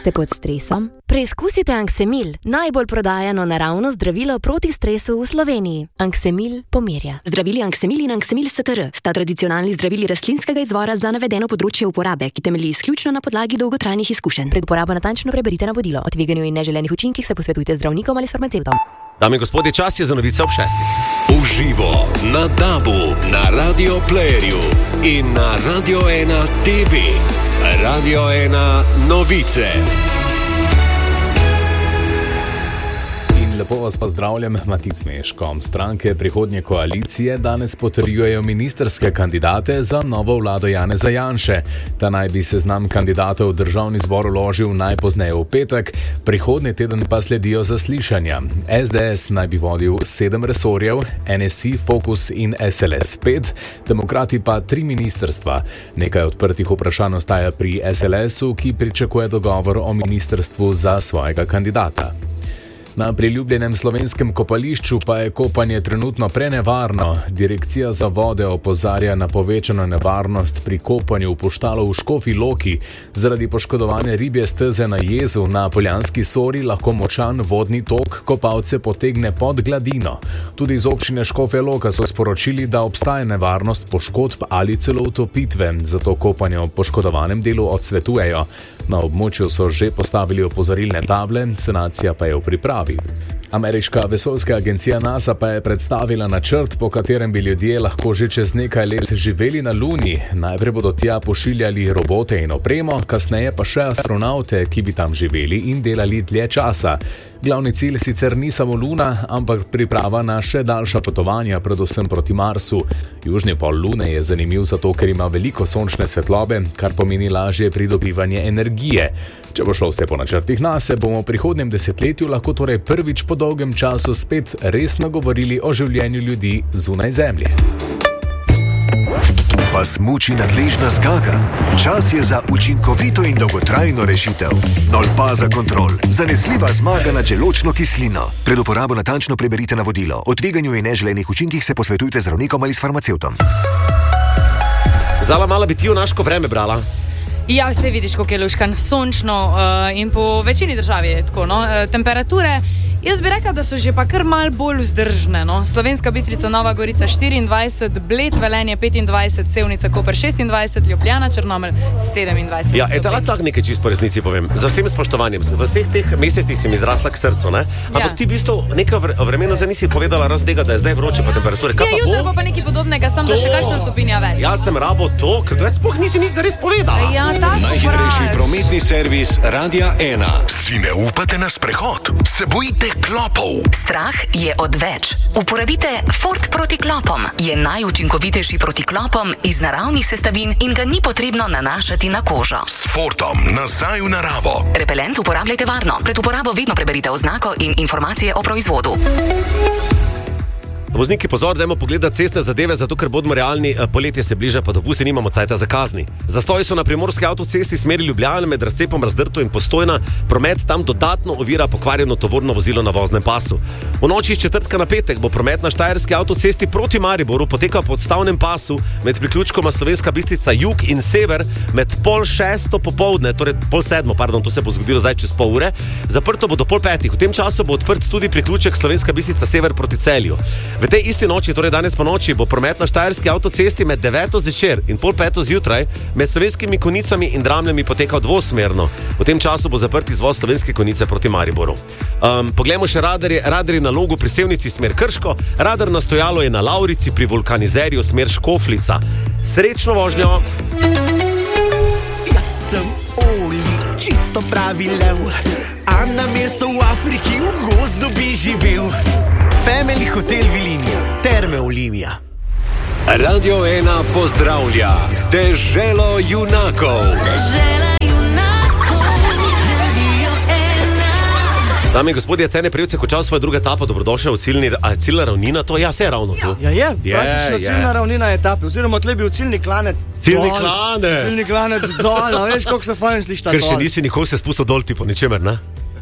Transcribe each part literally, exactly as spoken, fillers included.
Ste pod stresom? Preizkusite Anksemil, najbolj prodajano naravno zdravilo proti stresu v Sloveniji. Anksemil pomirja. Zdravili Anksemil in Anksemil S T R sta tradicionalni zdravili rastlinskega izvora za navedeno področje uporabe, ki temelji izključno na podlagi dolgotrajnih izkušenj. Pred uporabo natančno preberite navodilo. O tveganju in neželenih učinkih se posvetujte z zdravnikom ali s farmacevtom. Dame in gospodje, čas je za novice ob šestih. Uživo na Dabu, na Radio Playerju in na Radio ena T V. Radio ena novice. Lepo vas pozdravljam, Matic Meško. Stranke prihodnje koalicije danes potrjujejo ministrske kandidate za novo vlado Janeza Janše. Ta naj bi seznam kandidatov v državni zbor vložil najpozneje v petek, prihodnji teden pa sledijo zaslišanja. S D S naj bi vodil sedem resorjev, N S I, Fokus in S L S pet, demokrati pa tri ministrstva. Nekaj odprtih vprašanj ostaja pri S L S-u, ki pričakuje dogovor o ministrstvu za svojega kandidata. Na priljubljenem slovenskem kopališču pa je kopanje trenutno prenevarno. Direkcija za vode opozarja na povečano nevarnost pri kopanju v Poštalu v Škofji Loki. Zaradi poškodovane ribje steze na jezu na Poljanski Sori lahko močan vodni tok kopalce potegne pod gladino. Tudi iz občine Škofja Loka so sporočili, da obstaja nevarnost poškodb ali celo utopitve, zato kopanje v poškodovanem delu odsvetujejo. Na območju so že postavili opozorilne table, sanacija pa je v pripravi. Ameriška vesoljska agencija NASA pa je predstavila načrt, po katerem bi ljudje lahko že čez nekaj let živeli na Luni. Najprej bodo tja pošiljali robote in opremo, kasneje pa še astronaute, ki bi tam živeli in delali dlje časa. Glavni cilj sicer ni samo Luna, ampak priprava na še daljša potovanja, predvsem proti Marsu. Južni pol Lune je zanimiv zato, ker ima veliko sončne svetlobe, kar pomeni lažje pridobivanje energije. Če bo šlo vse po načrtih NASA, bomo v prihodnjem desetletju lahko torej prvič po dolgem času spet resno govorili o življenju ljudi zunaj Zemlje. Vas muči nadležna zgaga? Čas je za učinkovito in dolgotrajno rešitev. Nolpaza Kontrol. Zanesljiva zmaga nad želodčno kislino. Pred uporabo natančno preberite navodilo. O tveganju in neželenih učinkih se posvetujte z zdravnikom ali s farmacevtom. Zala, mala bi ti v naško vreme brala? Ja, vse vidiš, kako je luškan, sončno uh, in po večini državi je tako, no. Uh, temperature, jaz bi rekla, da so že pa kar mal bolj vzdržne, no. Slovenska Bistrica, Nova Gorica štiriindvajset, Bled, Velenje petindvajset, Sevnica, Koper šestindvajset, Ljubljana, Črnomelj sedemindvajset. Ja, eto, lahko nekaj čisto po resnici povem. Za vsem spoštovanjem, v vseh teh mesecih si mi zrasla k srcu, ne? Ampak ja. Ti v bistvu nekaj vremena zdaj nisi povedala raz tega, da je zdaj vroče pa temperature. Kaj ja, pa jutro bo? Pa nekaj podobnega, samo da še kakšna stopinja več. Jaz sem rabo to, ker to sploh nisi nič zares povedala. Ja, najhitrejši prometni servis Radia ena. Si ne upate na sprehod? Se bojite klopov? Strah je odveč. Uporabite Ford proti klopom. Je najučinkovitejši proti klopom iz naravnih sestavin in ga ni potrebno nanašati na kožo. S Fordom nazaj v naravo. Repelent uporabljajte varno. Pred uporabo vedno preberite oznako in informacije o proizvodu. Vozniki, pozor, dajmo pogledati cestne zadeve, zato ker bodimo realni, poletje se bliža, pa dopusti nimamo cajta za kazni. Zastoji so na primorski avtocesti smeri Ljubljane med razcepom Razdrto in Postojna, promet tam dodatno ovira pokvarjeno tovorno vozilo na voznem pasu. V noči iz četrtka na petek bo promet na štajerski avtocesti proti Mariboru potekal po odstavnem pasu med priključkoma Slovenska Bistrica jug in sever med pol šesto popoldne, torej pol sedmo, pardon, to se bo zgodilo zdaj čez pol ure. Zaprto bo do pol petih. V tem času bo odprt tudi priključek Slovenska Bistrica sever proti Celju. V tej isti noči, torej danes po noči, bo promet na štajerski avtocesti med deveto zvečer in pol peto zjutraj med Slovenskimi Konjicami in Dramljami potekal dvosmerno. V tem času bo zaprt izvoz Slovenske Konjice proti Mariboru. Um, poglejmo še radarje. Radarji na Logu pri Sevnici smer Krško, radar na stojalo je na Laurici pri Vulkanizerju smer Škoflica. Srečno vožnjo! Jaz sem Oli, čisto pravi lev, a na mesto v Afriki v gozdu bi živel. Family Hotel Vilinija, Terme Olimija. Radio ena pozdravlja Deželo junakov. Dežela junakov, Radio ena. Dame in gospodje, cene prejevce končal svojo drugo etapo, dobrodošel v ciljni, a ciljna ravnina, to ja, se je ravno tu. Ja, je, je praktično je. ciljna ravnina etape, oziroma tle bil ciljni klanec. Ciljni dol, klanec. Ciljni klanec dol, a veš, koliko se fajn sliši ta Ker še dol. nisi nikoli se spustil dol ti po ničemer, ne?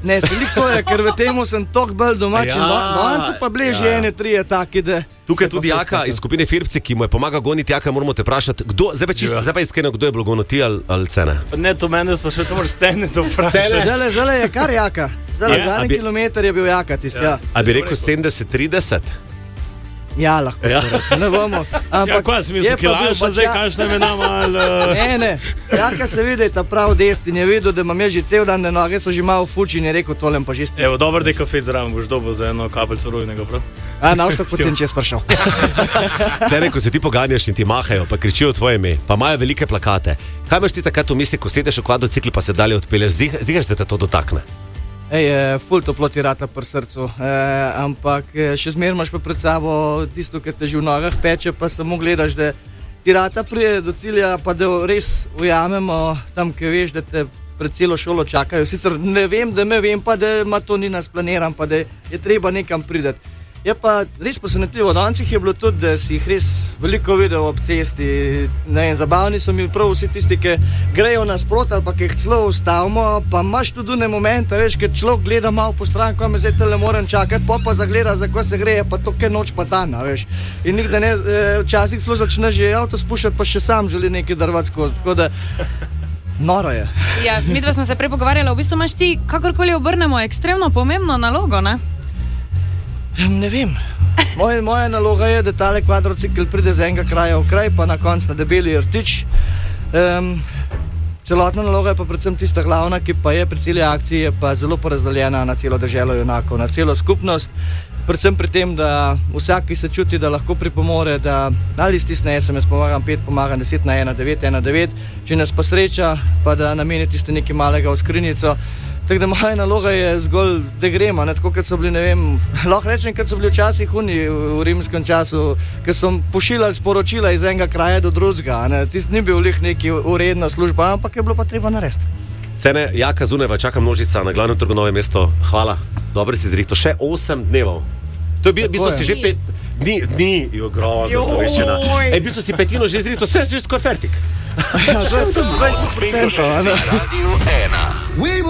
Ne, selik to je, ker v temu sem tok bolj domačen. Ja, Danes so pa bližje ja. ene trije taki, da... Tukaj je tudi Jaka iz skupine Firpci, ki mu je pomagal goniti. Jaka, moramo te vprašati, kdo, zdaj pa čisto, zdaj pa iskreno, kdo je bilo goniti ali, ali Cene? Ne, to mene sprašuje, to moraš Cene to vprašati. Zale, zale je kar Jaka. Zale, Ja, zadnji a bi- kilometer je bil Jaka tist, ja. A bi rekel sedemdeset trideset? Ja, lahko. Ja. Ja. Ne bomo. Ja, Ampak kaj si mislil, je pa bil kilaša pač zdaj, ja- kakšna je nama ali... uh, Ne, ne. Jaka se vidi, ta prav destin je videl, da imam jaz že cel dan, da noge so že malo fuči in je rekel, tolem pa že ste. Evo, dober dekafet zraven boš dobil za eno kapljico rujnega, prav? A, na što pocen čez prišel. Cene, ko se ti poganjaš in ti mahajo, pa kričijo tvoje ime, pa imajo velike plakate. Kaj imaš ti takrat v misli, ko sedeš v kvadrociklu, pa se dalje odpelješ? Zigar se te to dotakne. Ej, eh, ful toplo ti rata pri srcu, eh, ampak eh, še zmeraj imaš pa pred sabo tisto, kar te že v nogah peče, pa samo gledaš, da ti rata prije do cilja, pa da res ujamemo tam, ki veš, da te pred celo šolo čakajo. Sicer ne vem, da me vem, pa da ima to ni nas planiran, pa da je treba nekam prideti. Je pa res presenetljivo, danes je bilo tudi, da si jih res veliko videl ob cesti. Ne vem, zabavni so mi prav vsi tisti, ki grejo nasprot ali pa ki jih celo ustavimo, pa imaš tudi une momente, veš, ker človek gleda malo po stran, ko me zdaj tele moram čakati, pa pa zagleda, za ko se gre, pa to, kaj noč pa dana, veš. In nikda ne, eh, včasih celo začne že avto spuščati, pa še sam želi nekaj drvati skozi, tako da noro je. Ja, mi dva smo se prej pogovarjali, v bistvu imaš ti, kakorkoli obrnemo, ekstremno pomembno nalogo, ne? Ne vem. Moja, moja naloga je, da tale kvadrocikl pride z enega kraja v kraj, pa na koncu na debeli rtič. Um, celotna naloga je pa predvsem tista glavna, ki pa je pri celi akciji, je pa zelo porazdeljena na celo deželo junakov, na celo skupnost. Predvsem pri tem, da vsak, ki se čuti, da lahko pripomore, da ali stisne es em es, pomagam pet, pomagam deset na ena devet ena devet, če nas pa sreča, pa da nameni tiste nekaj malega v skrinjico. Tako da moja naloga je zgolj, da gremo, ne, tako kot so bili, ne vem, lahko rečem, kot so bili včasih uni v, v rimskem času, ker so pošiljali sporočila iz enega kraja do drugega, ne, tisti ni bil lih neki uredna služba, ampak je bilo pa treba narediti. Cene, Jaka Zuneva, čaka množica na glavnem trgu Novo mesto. Hvala, dobro si zrihto. Še osem dnevov. To je v bistvu si že pet dni, dni, jo grozno slovenščina. Ej, v bistvu si petino že zrihto, vse si že skoro fertik. Ja, to je to dvajset procentov. Radio ena.